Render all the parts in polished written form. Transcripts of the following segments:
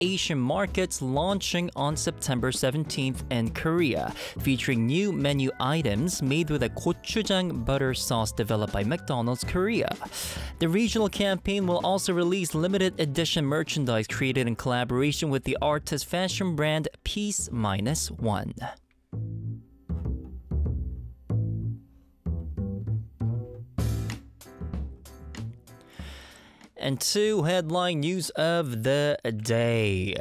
Asian markets launching on September 17th in Korea, featuring new menu items made with a gochujang butter sauce developed by McDonald's Korea. The regional campaign will also release limited edition merchandise created in collaboration with the artist fashion brand Peace Minus One. And two headline news of the day.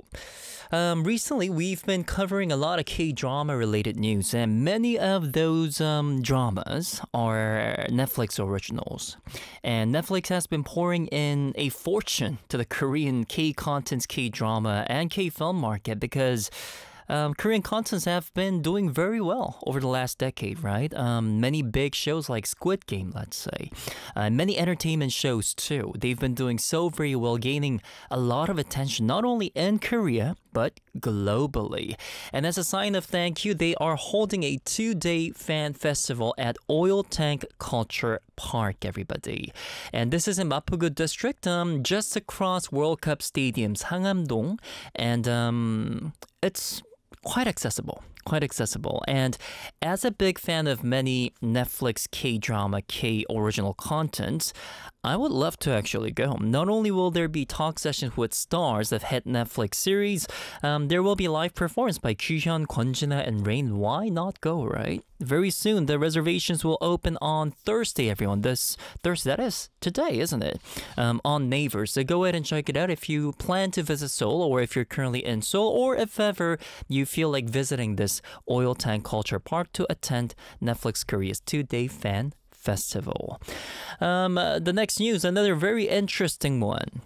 Recently we've been covering a lot of K-drama related news, and many of those dramas are Netflix originals. And Netflix has been pouring in a fortune to the Korean K-contents, K-drama, and K-film market because Korean contents have been doing very well over the last decade, right? Many big shows like Squid Game, let's say. Many entertainment shows too. They've been doing so very well, gaining a lot of attention, not only in Korea, but globally. And as a sign of thank you, they are holding a 2-day fan festival at Oil Tank Culture Park, everybody. And this is in Mapugu district, just across World Cup stadiums, Hangamdong. And it's quite accessible. And as a big fan of many Netflix K-drama, K-original content, I would love to actually go. Not only will there be talk sessions with stars of hit Netflix series, there will be live performance by Kyuhyun, Kwonjina, and Rain. Why not go, right? Very soon, the reservations will open on Thursday, everyone. This Thursday, that is today, isn't it? On Naver. So go ahead and check it out if you plan to visit Seoul, or if you're currently in Seoul, or if ever you feel like visiting this Oil Tank Culture Park to attend Netflix Korea's 2-day fan festival. The next news, another very interesting one.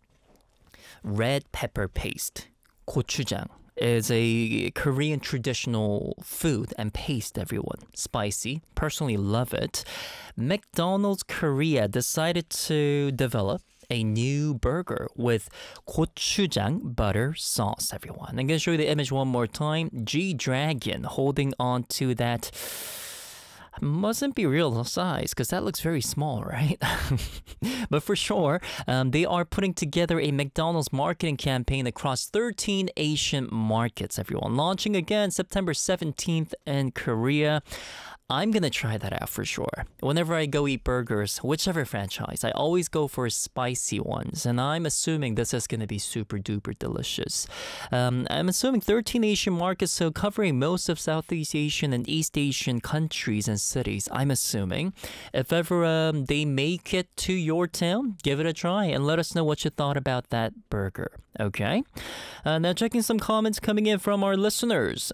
Red pepper paste, gochujang, is a Korean traditional food and paste, everyone. Spicy. Personally love it. McDonald's Korea decided to develop a new burger with gochujang butter sauce, everyone. I'm going to show you the image one more time. G-Dragon holding on to that. Mustn't be real size because that looks very small, right? But for sure, they are putting together a McDonald's marketing campaign across 13 Asian markets, everyone. Launching again September 17th in Korea. I'm gonna try that out for sure. Whenever I go eat burgers, whichever franchise, I always go for spicy ones, and I'm assuming this is gonna be super duper delicious. I'm assuming 13 Asian markets, so covering most of Southeast Asian and East Asian countries and cities, I'm assuming. If ever they make it to your town, give it a try and let us know what you thought about that burger, okay? Now checking some comments coming in from our listeners.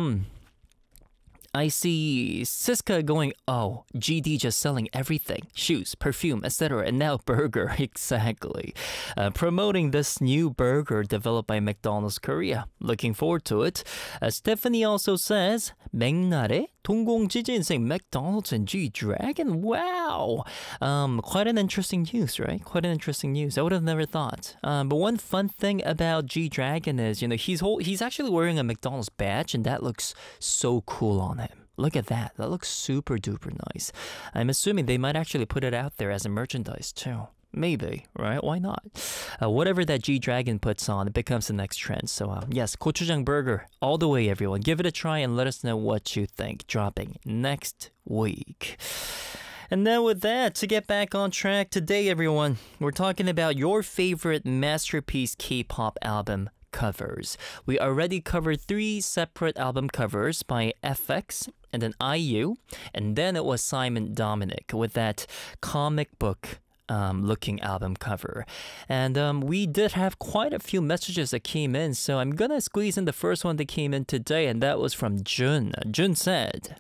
I see Siska going, oh, GD just selling everything, shoes, perfume, etc. And now burger, exactly. Promoting this new burger developed by McDonald's Korea. Looking forward to it. Stephanie also says, 맥날에 동공지진 인생 McDonald's and G-Dragon. Wow! Quite an interesting news, right? Quite an interesting news. I would have never thought. But one fun thing about G-Dragon is, he's actually wearing a McDonald's badge, and that looks so cool on him. Look at that. That looks super duper nice. I'm assuming they might actually put it out there as a merchandise too. Maybe, right? Why not? Whatever that G-Dragon puts on, it becomes the next trend. So yes, gochujang burger all the way, everyone. Give it a try and let us know what you think. Dropping next week. And then with that, to get back on track today, everyone, we're talking about your favorite masterpiece K-pop album covers. We already covered 3 separate album covers by FX and then IU, and then it was Simon Dominic with that comic book looking album cover. And we did have quite a few messages that came in, so I'm gonna squeeze in the first one that came in today, and that was from Jun. Jun said,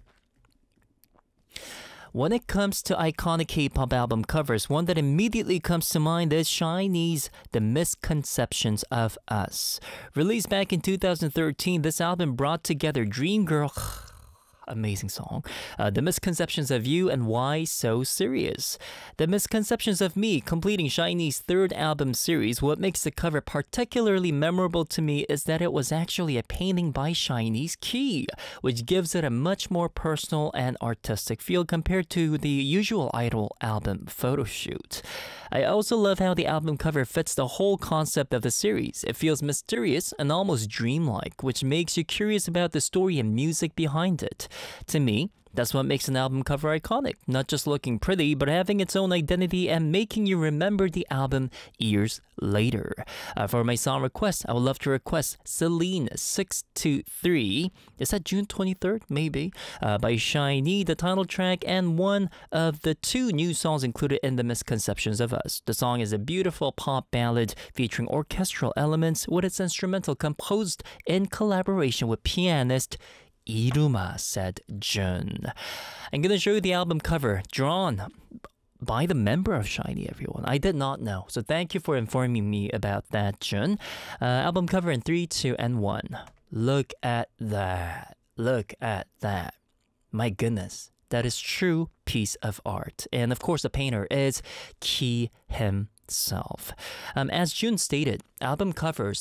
when it comes to iconic K-pop album covers, one that immediately comes to mind is SHINee's The Misconceptions of Us. Released back in 2013, this album brought together Dream Girl... amazing song. The Misconceptions of You and Why So Serious. The Misconceptions of Me, completing SHINee's third album series. What makes the cover particularly memorable to me is that it was actually a painting by SHINee's Key, which gives it a much more personal and artistic feel compared to the usual Idol album photo shoot. I also love how the album cover fits the whole concept of the series. It feels mysterious and almost dreamlike, which makes you curious about the story and music behind it. To me, that's what makes an album cover iconic, not just looking pretty, but having its own identity and making you remember the album years later. For my song request, I would love to request Celine 623. Is that June 23rd? Maybe. By SHINee, the title track, and one of the two new songs included in The Misconceptions of Us. The song is a beautiful pop ballad featuring orchestral elements with its instrumental composed in collaboration with pianist Iruma, said Jun. I'm going to show you the album cover drawn by the member of SHINee, everyone. I did not know. So thank you for informing me about that, Jun. Album cover in 3, 2, and 1. Look at that. Look at that. My goodness. That is true piece of art. And of course, the painter is Key himself. As Jun stated, album covers,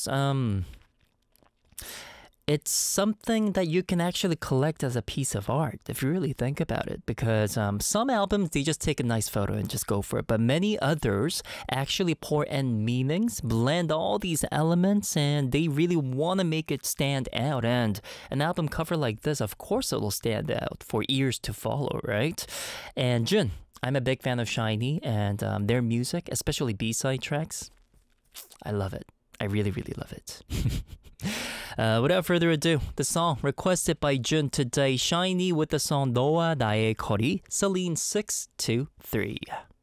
it's something that you can actually collect as a piece of art if you really think about it, because some albums, they just take a nice photo and just go for it, but many others actually pour in meanings, blend all these elements, and they really want to make it stand out. And an album cover like this, of course it will stand out for years to follow, right? And Jun, I'm a big fan of SHINee and their music, especially B-side tracks. I love it. I really, really love it. Without further ado, the song requested by Jun today, SHINee with the song 너와 나의 거리, Celine 623.